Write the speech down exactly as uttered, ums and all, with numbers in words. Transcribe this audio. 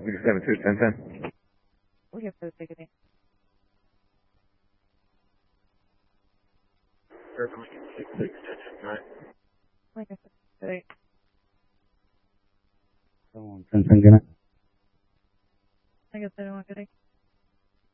seven two ten ten. We have to take it in. Like I said, today. ten ten, get it. I guess I don't want to get it.